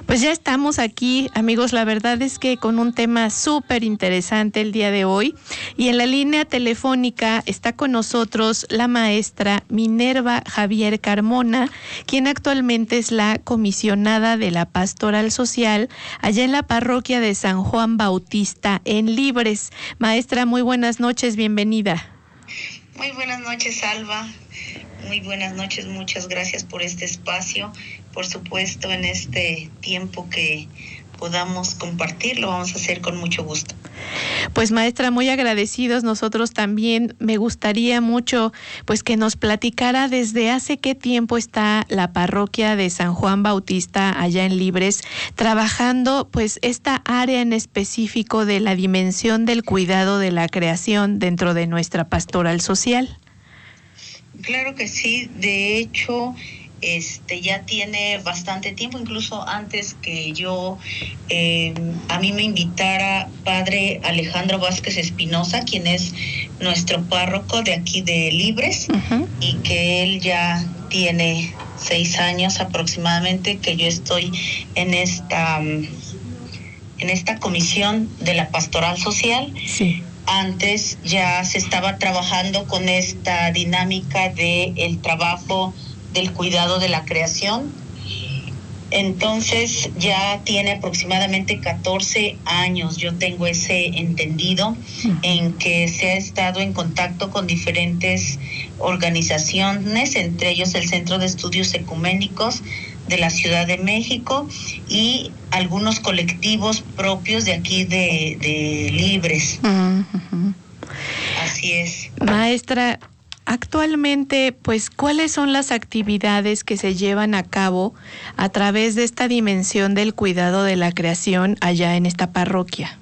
Pues ya estamos aquí, amigos. La verdad es que con un tema súper interesante el día de hoy. Y en la línea telefónica está con nosotros la maestra Minerva Javier Carmona, quien actualmente es la comisionada de la Pastoral Social allá en la parroquia de San Juan Bautista en Libres. Maestra, muy buenas noches, bienvenida. Muy buenas noches, Alba. Muy buenas noches, muchas gracias por este espacio. Por supuesto, en este tiempo que podamos compartir, lo vamos a hacer con mucho gusto. Pues maestra, muy agradecidos nosotros también. Me gustaría mucho pues que nos platicara desde hace qué tiempo está la parroquia de San Juan Bautista allá en Libres trabajando pues esta área en específico de la dimensión del cuidado de la creación dentro de nuestra pastoral social. Claro que sí, de hecho ya tiene bastante tiempo, incluso antes que yo, a mí me invitara padre Alejandro Vázquez Espinosa, quien es nuestro párroco de aquí de Libres, y que él ya tiene 6 años aproximadamente que yo estoy en esta comisión de la pastoral social. Sí. Antes ya se estaba trabajando con esta dinámica de el trabajo del cuidado de la creación. Entonces ya tiene aproximadamente 14 años. Yo tengo ese entendido en que se ha estado en contacto con diferentes organizaciones, entre ellos el Centro de Estudios Ecuménicos de la Ciudad de México y algunos colectivos propios de aquí de Libres. Así es. Maestra, actualmente, pues, ¿cuáles son las actividades que se llevan a cabo a través de esta dimensión del cuidado de la creación allá en esta parroquia?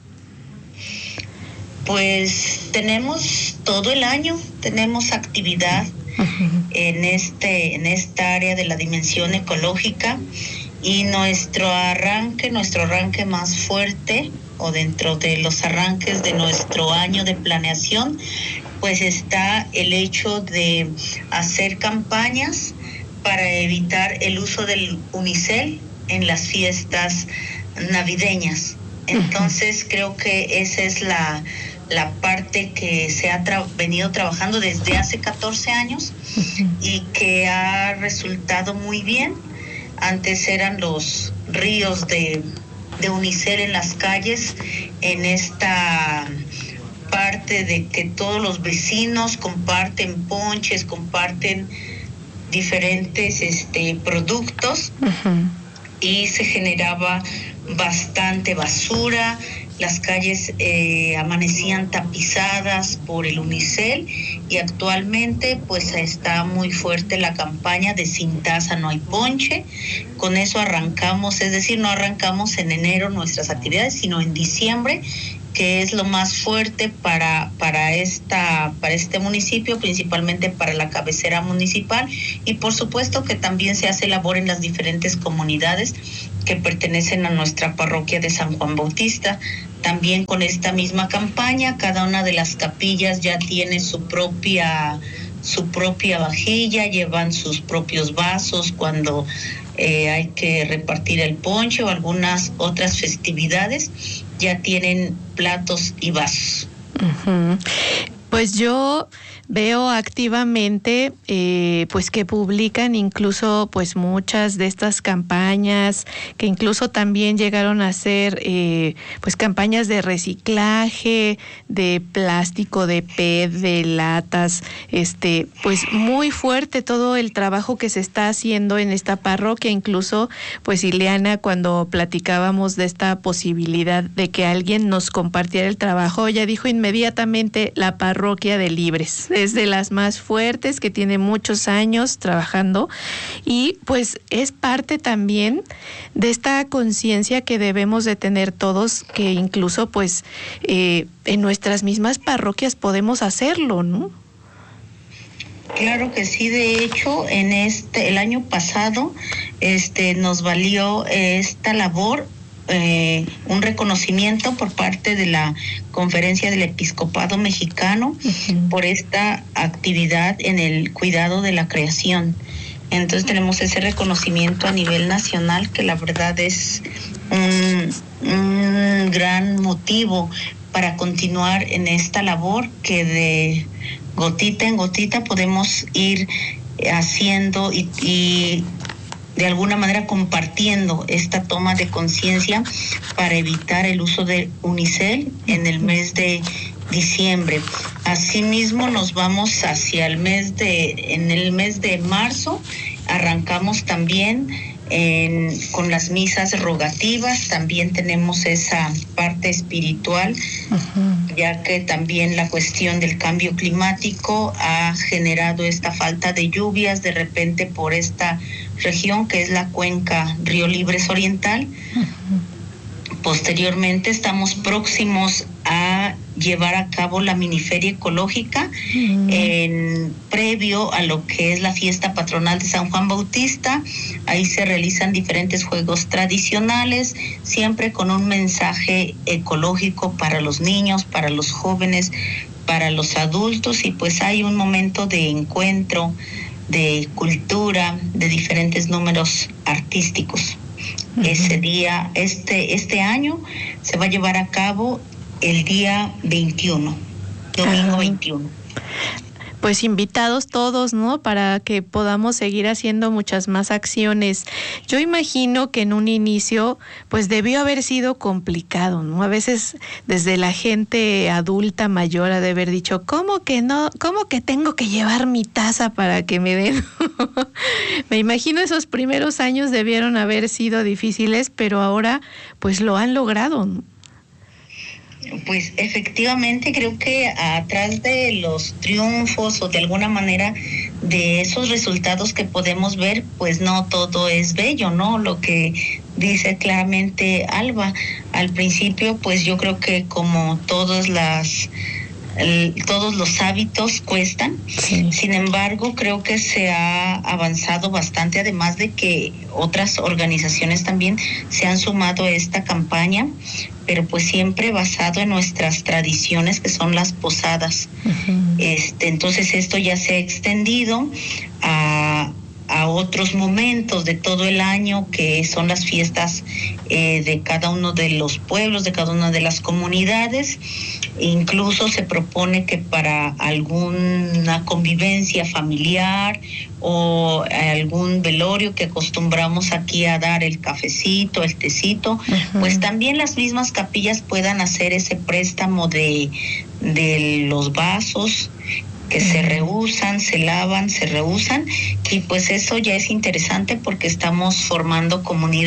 Pues tenemos todo el año, tenemos actividad en esta área de la dimensión ecológica, y nuestro arranque más fuerte, o dentro de los arranques de nuestro año de planeación, pues está el hecho de hacer campañas para evitar el uso del unicel en las fiestas navideñas. Entonces creo que esa es la parte que se ha venido trabajando desde hace 14 años y que ha resultado muy bien. Antes eran los ríos de unicel en las calles, en esta parte de que todos los vecinos comparten ponches, comparten diferentes productos, y se generaba bastante basura. Las calles amanecían tapizadas por el unicel, y actualmente pues está muy fuerte la campaña de Sin Taza No Hay Ponche. Con eso arrancamos, es decir, no arrancamos en enero nuestras actividades, sino en diciembre, que es lo más fuerte para este municipio, principalmente para la cabecera municipal, y por supuesto que también se hace labor en las diferentes comunidades que pertenecen a nuestra parroquia de San Juan Bautista. También con esta misma campaña, cada una de las capillas ya tiene su propia vajilla, llevan sus propios vasos cuando hay que repartir el ponche o algunas otras festividades, ya tienen platos y vasos. Pues yo veo activamente pues que publican incluso pues muchas de estas campañas, que incluso también llegaron a ser pues campañas de reciclaje de plástico, de PET, de latas, pues muy fuerte todo el trabajo que se está haciendo en esta parroquia. Incluso pues Ileana, cuando platicábamos de esta posibilidad de que alguien nos compartiera el trabajo, ella dijo inmediatamente la parroquia de Libres. Es de las más fuertes, que tiene muchos años trabajando, y pues es parte también de esta conciencia que debemos de tener todos, que incluso pues en nuestras mismas parroquias podemos hacerlo, ¿no? Claro que sí. De hecho, el año pasado nos valió esta labor un reconocimiento por parte de la Conferencia del Episcopado Mexicano por esta actividad en el cuidado de la creación. Entonces tenemos ese reconocimiento a nivel nacional, que la verdad es un gran motivo para continuar en esta labor que de gotita en gotita podemos ir haciendo y de alguna manera compartiendo esta toma de conciencia para evitar el uso de unicel en el mes de diciembre. Asimismo, nos vamos hacia en el mes de marzo, arrancamos también con las misas rogativas. También tenemos esa parte espiritual, ya que también la cuestión del cambio climático ha generado esta falta de lluvias de repente por esta región que es la cuenca Río Libres Oriental. Posteriormente estamos próximos a llevar a cabo la miniferia ecológica previo a lo que es la fiesta patronal de San Juan Bautista. Ahí se realizan diferentes juegos tradicionales, siempre con un mensaje ecológico para los niños, para los jóvenes, para los adultos, y pues hay un momento de encuentro, de cultura, de diferentes números artísticos. Ese día, este año, se va a llevar a cabo el día 21, domingo 21. Pues invitados todos, ¿no? Para que podamos seguir haciendo muchas más acciones. Yo imagino que en un inicio, pues debió haber sido complicado, ¿no? A veces desde la gente adulta mayor ha de haber dicho, ¿cómo que no? ¿Cómo que tengo que llevar mi taza para que me den? Me imagino esos primeros años debieron haber sido difíciles, pero ahora pues lo han logrado, ¿no? Pues efectivamente creo que atrás de los triunfos o de alguna manera de esos resultados que podemos ver, pues no todo es bello, ¿no? Lo que dice claramente Alba al principio, pues yo creo que como todos los hábitos cuestan. Sí. Sin embargo, creo que se ha avanzado bastante, además de que otras organizaciones también se han sumado a esta campaña, pero pues siempre basado en nuestras tradiciones, que son las posadas. Entonces esto ya se ha extendido a otros momentos de todo el año, que son las fiestas de cada uno de los pueblos, de cada una de las comunidades. Incluso se propone que para alguna convivencia familiar o algún velorio que acostumbramos aquí a dar el cafecito, el tecito, pues también las mismas capillas puedan hacer ese préstamo de los vasos que se reusan, se lavan, se reusan, y pues eso ya es interesante porque estamos formando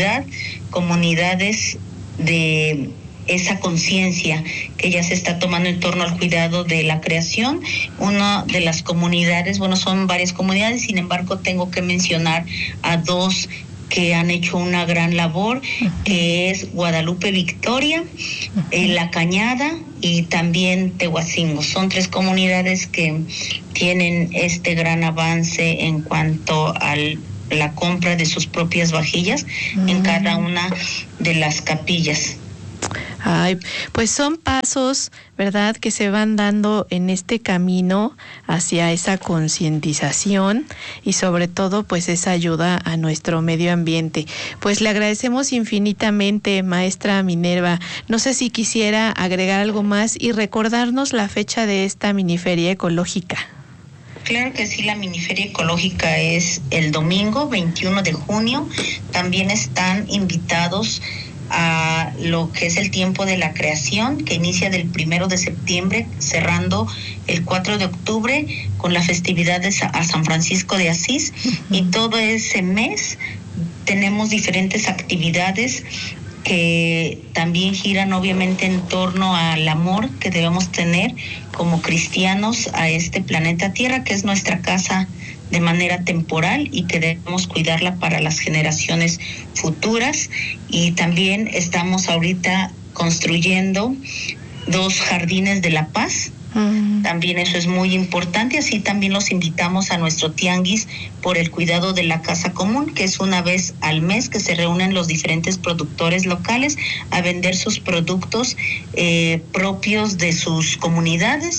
comunidades de esa conciencia que ya se está tomando en torno al cuidado de la creación. Una de las comunidades, bueno, son varias comunidades, sin embargo tengo que mencionar a dos que han hecho una gran labor, que es Guadalupe Victoria, La Cañada y también Tehuacingo. Son tres comunidades que tienen este gran avance en cuanto a la compra de sus propias vajillas en cada una de las capillas. Ay, pues son pasos, ¿verdad?, que se van dando en este camino hacia esa concientización y sobre todo pues esa ayuda a nuestro medio ambiente. Pues le agradecemos infinitamente, maestra Minerva. No sé si quisiera agregar algo más y recordarnos la fecha de esta miniferia ecológica. Claro que sí, la miniferia ecológica es el domingo 21 de junio. También están invitados a lo que es el tiempo de la creación, que inicia del 1 de septiembre, cerrando el 4 de octubre con la festividad a San Francisco de Asís. Y todo ese mes tenemos diferentes actividades que también giran obviamente en torno al amor que debemos tener como cristianos a este planeta Tierra, que es nuestra casa de manera temporal y que debemos cuidarla para las generaciones futuras. Y también estamos ahorita construyendo 2 jardines de la paz. También eso es muy importante. Así también los invitamos a nuestro tianguis por el cuidado de la casa común, que es una vez al mes que se reúnen los diferentes productores locales a vender sus productos propios de sus comunidades,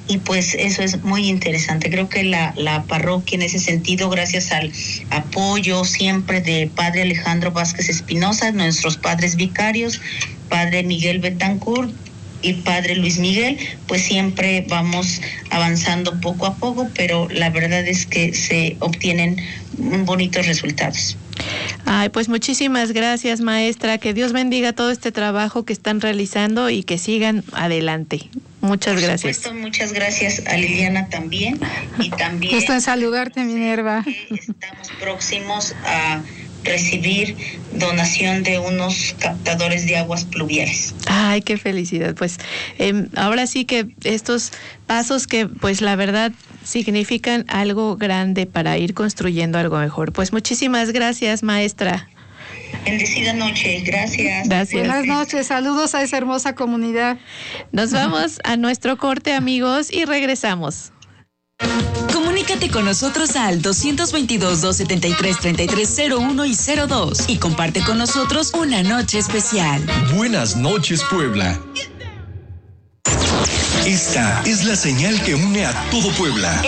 y pues eso es muy interesante. Creo que la parroquia en ese sentido, gracias al apoyo siempre de Padre Alejandro Vázquez Espinosa, nuestros padres vicarios, Padre Miguel Betancourt y Padre Luis Miguel, pues siempre vamos avanzando poco a poco, pero la verdad es que se obtienen bonitos resultados. Ay, pues muchísimas gracias, maestra. Que Dios bendiga todo este trabajo que están realizando y que sigan adelante. Muchas gracias. Por supuesto, muchas gracias a Liliana también. Y también gusto en saludarte, Minerva. Estamos próximos a recibir donación de unos captadores de aguas pluviales. Ay, qué felicidad. Pues ahora sí que estos pasos que pues la verdad significan algo grande para ir construyendo algo mejor. Pues muchísimas gracias, maestra. Bendecida noche, gracias. Buenas noches, saludos a esa hermosa comunidad. Nos vamos a nuestro corte, amigos, y regresamos. Comunícate con nosotros al 222-273-3301 y 02 y comparte con nosotros una noche especial. Buenas noches, Puebla. Esta es la señal que une a todo Puebla.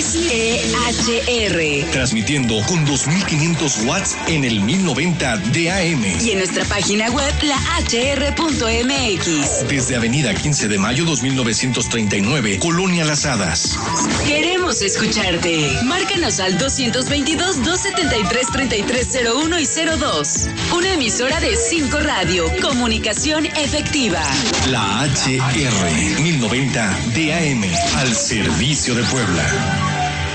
XEHR. Transmitiendo con 2500 watts en el 1090 de AM. Y en nuestra página web, lahr.mx. Desde Avenida 15 de Mayo 2939, Colonia Las Hadas. Queremos escucharte. Márcanos al 222-273-3301 y 02. Una emisora de 5 Radio. Comunicación efectiva. La HR 1090 de AM, al servicio de Puebla.